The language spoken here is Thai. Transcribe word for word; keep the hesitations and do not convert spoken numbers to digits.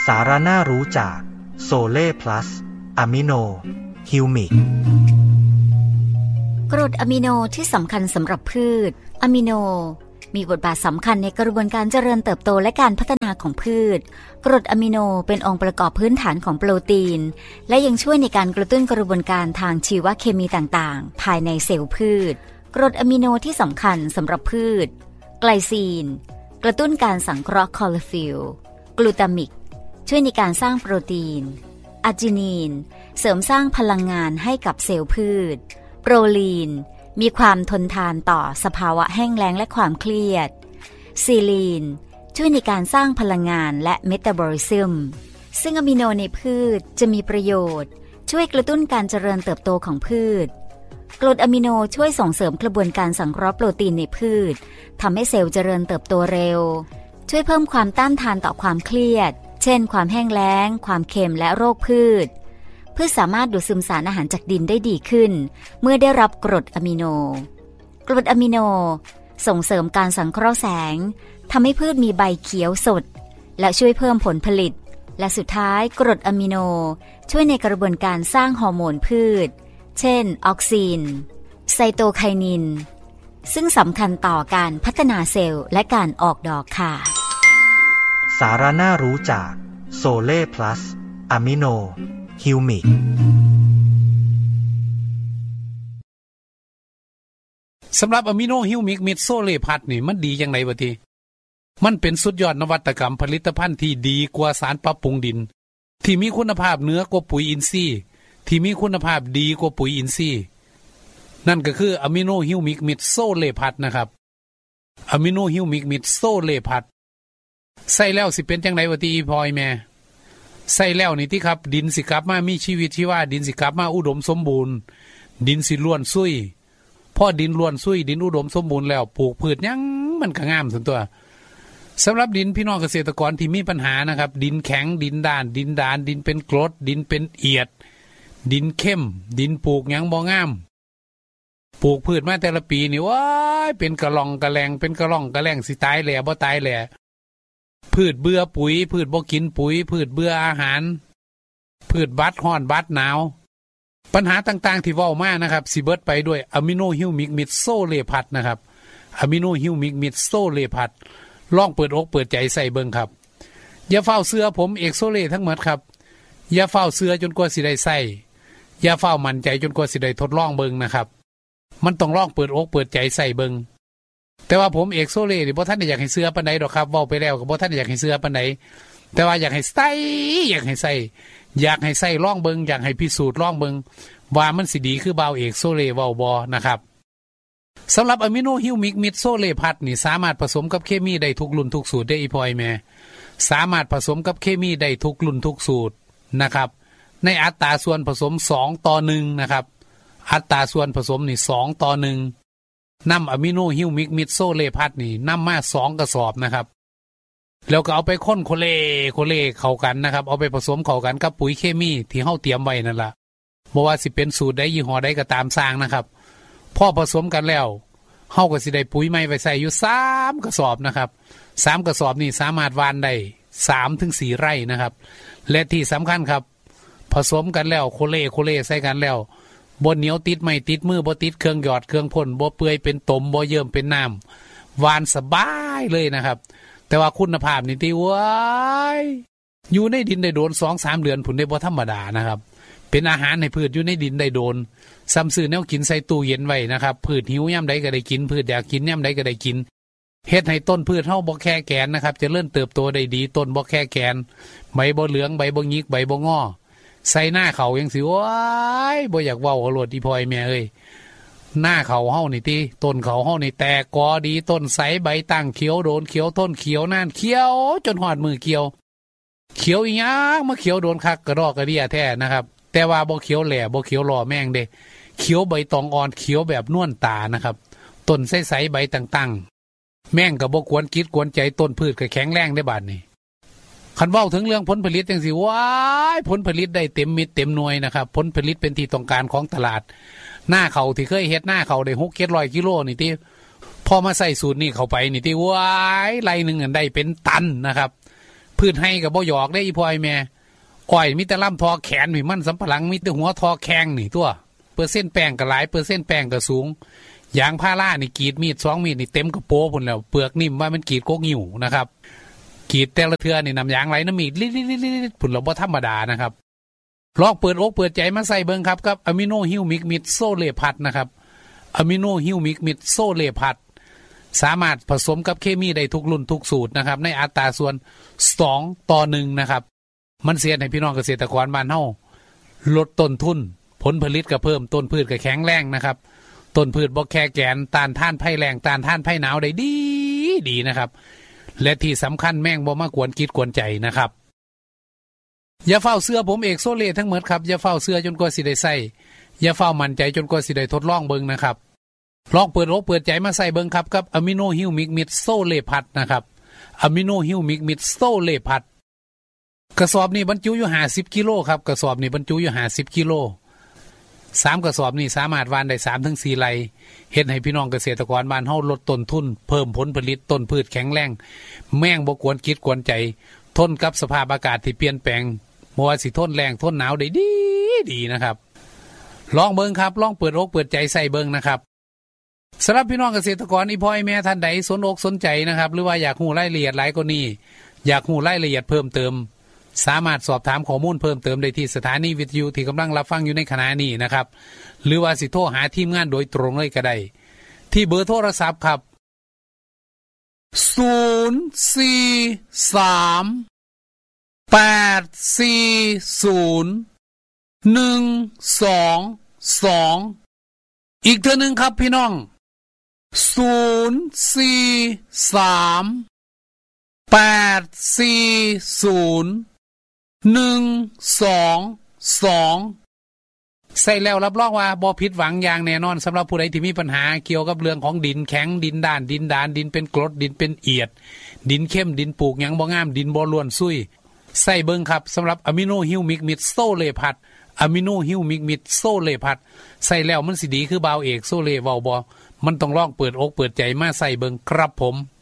สาระน่ารู้จากโซเล่พลัสอะมิโนฮิวมิกกรดอะมิโนที่สำคัญสำหรับพืชอะมิโนมีบทบาทสำคัญในกระบวนการเจริญเติบโตและการพัฒนาของพืชกรดอะมิโนเป็นองค์ประกอบพื้นฐานของโปรตีนและยังช่วยในการกระตุ้นกระบวนการทางชีวเคมีต่างๆภายในเซลล์พืชกรดอะมิโนที่สำคัญสำหรับพืชไกลซีนกระตุ้นการสังเคราะห์คลอโรฟิลกลูตามิกช่วยในการสร้างโปรตีนอะจินีนเสริมสร้างพลังงานให้กับเซลล์พืชโปรลีนมีความทนทานต่อสภาวะแห้งแล้งและความเครียดซีลีนช่วยในการสร้างพลังงานและเมตาบอลิซึมซึ่งอะมิโนในพืชจะมีประโยชน์ช่วยกระตุ้นการเจริญเติบโตของพืชกรดอะมิโนช่วยส่งเสริมกระบวนการสังเคราะห์โปรตีนในพืชทำให้เซลล์เจริญเติบโตเร็วช่วยเพิ่มความต้านทานต่อความเครียดเช่นความแห้งแล้งความเค็มและโรคพืชพืชสามารถดูดซึมสารอาหารจากดินได้ดีขึ้นเมื่อได้รับกรดอะมิโนกรดอะมิโนส่งเสริมการสังเคราะห์แสงทำให้พืชมีใบเขียวสดและช่วยเพิ่มผลผลิตและสุดท้ายกรดอะมิโนช่วยในกระบวนการสร้างฮอร์โมนพืชเช่นออกซินไซโตไคนินซึ่งสำคัญต่อการพัฒนาเซลล์และการออกดอกค่ะสาระน่ารู้จากโซเล่พลัสอะมิโนฮิวมิกสำหรับอะมิโนฮิวมิกมิดโซเลพัดนี่มันดีอย่างไรวะทีมันเป็นสุดยอดนวัตกรรมผลิตภัณฑ์ที่ดีกว่าสารปรับปรุงดินที่มีคุณภาพเหนือกว่าปุ๋ยอินทรีย์ที่มีคุณภาพดีกว่าปุ๋ยอินทรีย์นั่นก็คืออะมิโนฮิวมิกมิดโซเลพัดนะครับอะมิโนฮิวมิกมิดโซเลพัดใส่แล้วสิเป็นจังได๋วะติอีพอยแม่ใส่แล้วนี่ติครับดินสิกลับมามีชีวิตชีวาดินสิกลับมาอุดมสมบูรณ์ดินสิล้วนซุยพอดินล้วนซุยดินอุดมสมบูรณ์แล้วปลูกพืชหยังมันก็งามซั่นตัวสำหรับดินพี่น้องเกษตรกรที่มีปัญหานะครับดินแข็งดินด้านดินดานดินเป็นกรดดินเป็นเอียดดินเข้มดินปลูกหยังบ่งามปลูกพืชมาแต่ละปีนี่ว้ายเป็นกระล่องกระแลงเป็นกระล่องกระแลงสิตายแหล่บ่ตายแหล่พืชเบื่อปุ๋ยพืชบ่กินปุ๋ยพืชเบื่ออาหารพืชบัดร้อนบัดหนาวปัญหาต่างๆที่เว้ามานะครับสิเบิดไปด้วยอะมิโนฮิวมิกมิดโซเลพัดนะครับอะมิโนฮิวมิกมิดโซเลพัดลองเปิดอกเปิดใจใส่เบิ่งครับอย่าเฝ้าเสื้อผมเอกโซเลทั้งหมดครับอย่าเฝ้าเสื้อจนกว่าสิได้ใส่อย่าเฝ้ามั่นใจจนกว่าสิได้ทดลองเบิ่งนะครับมันต้องลองเปิดอกเปิดใจใส่เบิ่งแต่ว่าผมเอกโซเล่นี่บ่ทันได้อยากให้เสื้อปานใดดอกครับเว้าไปแล้วก็บ่ทันได้อยากให้เสื้อปานใดแต่ว่าอยากให้ใส่อยากให้ใส่อยากให้ใส่ลองเบิ่งอยากให้พิสูจน์ลองเบิ่งว่ามันสิดีคือบ่าวเอกโซเล่เว้าบ่นะครับสำหรับอะมิโนฮิวมิกมิดโซเลพัดนี่สามารถผสมกับเคมีได้ทุกรุ่นทุกสูตรได้อีพอยแม่สามารถผสมกับเคมีได้ทุกรุ่นทุกสูตรนะครับในอัตราส่วนผสมสองต่อหนึ่งนะครับอัตราส่วนผสมนี่สองต่อหนึ่งนำอะมิโนฮิวมิกมิดโซเลพัดนี่นำมาสองกระสอบนะครับแล้วก็เอาไปค้นโคเลโคเลเข้ากันนะครับเอาไปผสมเข้ากันกับปุ๋ยเคมีที่เฮาเตรียมไว้นั่นล่ะบ่ว่าสิเป็นสูตรใดยี่ห้อใดก็ตามสร้างนะครับพอผสมกันแล้วเฮาก็สิได้ปุ๋ยใหม่ไว้ใส่อยู่สามกระสอบนะครับสามกระสอบนี่สามารถหว่านได้ สามถึงสี่ ไร่นะครับและที่สำคัญครับผสมกันแล้วโคเลโคเลใส่กันแล้วบ่เหนียวติดไม่ติดมือบ่ติดเครื่องหยอดเครื่องพ่นบ่เปื่อยเป็นตมบ่เยิ้มเป็นน้ำหวานสบายเลยนะครับแต่ว่าคุณภาพนี่ติว้ายอยู่ในดินได้โดน สองถึงสาม เดือนผลได้บ่ธรรมดานะครับเป็นอาหารให้พืชอยู่ในดินได้โดนซ้ำซื้อแนวกินใส่ตู้เย็นไว้นะครับพืชหิวยามใดก็ได้กินพืชอยากกินยามใดก็ได้กินเฮ็ดให้ต้นพืชเฮาบ่แค่แกนนะครับจะเริ่มเติบโตได้ดีต้นบ่แค่แกนใบบ่เหลืองใบบ่หงิกใบบ่งอใส่หน้าเขายังสิว้ายบ่อยากเว้าเอาโลดอีพ่อยแม่เอ้ยหน้าเขาเฮานี่ติต้นเขาเฮานี่แตกกอดีต้นใสใบตั้งเขียวโดนเขียวต้นเขียวนานเขียวจนฮอดมือเขียวเขียวอีหยังมาเขียวโดนคักกระดอกกระเดี่ยแท้นะครับแต่ว่าบ่เขียวแหล่บ่เขียวหล่อแม่งเด้เขียวใบตองอ่อนเขียวแบบนวลตานะครับต้นใสๆใบตั้งๆแม่งก็บ่ควรคิดกวนใจต้นพืชก็แข็งแรงได้บาดนี้คันเว้าถึงเรื่องผลผลิตจังสิว้ายผลผลิตได้เต็มมิดเต็มหน่วยนะครับผลผลิตเป็นที่ต้องการของตลาดหน้าเขาที่เคยเฮ็ดหน้าเขาได้หกเจ็ดร้อยกิโลนี่ติพอมาใส่สูตรนี้เข้าไปนี่ติว้ายไร่นึงอันได้เป็นตันนะครับพืชให้ก็บ่หยอกได้อีพ่อไอ้แม่อ้อยมีแต่ลำทอแขนนี่มันสำปะหลังมีแต่หัวทอแข้งนี่ตัวเปอร์เซ็นต์แป้งก็หลายเปอร์เซ็นต์แป้งก็สูงยางพารานี่กรีดมีดสองมีดนี่เต็มกระโปงพุ่นแล้วเปลือกนิ่มว่ามันกรีดโกกหิวนะครับกรีดแต่ละเทื่อนี่น้ำยางไหลน้ำมีดลิดๆๆพุ่นแล้วบ่ธรรมดานะครับลองเปิดอกเปิดใจมาใส่เบิ่งครับกับอะมิโนฮิวมิกมิดโซเลพัดนะครับอะมิโนฮิวมิกมิดโซเลพัดสามารถผสมกับเคมีได้ทุกรุ่นทุกสูตรนะครับในอัตราส่วนสองต่อหนึ่งนะครับมันเสียให้พี่น้องเกษตรกรบ้านเฮาลดต้นทุนผลผลิตก็เพิ่มต้นพืชก็แข็งแรงนะครับต้นพืชบ่แค่แกนต้านทานภัยแล้งต้านทานภัยหนาวได้ดีดีนะครับและที่สำคัญแม่งบ่มากวนกิดกวนใจนะครับอย่าเฝ้าเสื้อผมเอกโซเล่ทั้งหมดครับอย่าเฝ้าเสื้อจนกว่าสิได้ใส่อย่าเฝ้ามั่นใจจนกว่าสิได้ทดลองเบิ่งนะครับลองเปิดอกเปิดใจมาใส่เบิ่งครับกับอะมิโนฮิวมิกมิดโซเลพัดนะครับอะมิโนฮิวมิกมิดโซเลพัดกระสอบนี้บรรจุอยู่ห้าสิบกิโลครับกระสอบนี้บรรจุอยู่ห้าสิบกิโลสามกระสอบนี้สามารถหว่านได้ สามถึงสี่ ไร่เฮ็ดให้พี่น้องเกษตรกรบ้านเฮาลดต้นทุนเพิ่มผลผลิตต้นพืชแข็งแรงแม่งบ่กวนกิดกวนใจทนกับสภาพอากาศที่เปลี่ยนแปลงบ่ว่าสิทนแรงทนหนาวได้ดีดีนะครับลองเบิ่งครับลองเปิดอกเปิดใจใส่เบิ่งนะครับสำหรับพี่น้องเกษตรกรอีพ่อไอ้แม่ท่านใดสนอกสนใจนะครับหรือว่าอยากรู้รายละเอียดหลายกว่านี้อยากรู้รายละเอียดเพิ่มเติมสามารถสอบถามข้อมูลเพิ่มเติมได้ที่สถานีวิทยุที่กำลังรับฟังอยู่ในขณะนี้นะครับหรือว่าสิโทรหาทีมงานโดยตรงเลยก็ได้ที่เบอร์โทรศัพท์ครับศูนย์ สี่ สาม แปด สี่ ศูนย์ หนึ่ง สอง สองอีกเทื่อนึงครับพี่น้องศูนย์ สี่ สาม แปด สี่ ศูนย์ หนึ่ง สอง สองใส่แล้วรับรองว่าบ่ผิดหวังอย่างแน่นอนสำหรับผู้ใดที่มีปัญหาเกี่ยวกับเรื่องของดินแข็งดินด้านดินดานดินเป็นกรดดินเป็นเอียดดินเข้มดินปลูกหยังบ่งามดินบ่ล้วนซุยใส่เบิ่งครับสำหรับอะมิโนฮิวมิกมิดโซเลพัดอะมิโนฮิวมิกมิดโซเลพัดใส่แล้วมันสิดีคือบ่าวเอกโซเลเว้าบ่มันต้องลองเปิดอกเปิดใจมาใส่เบิ่งครับผม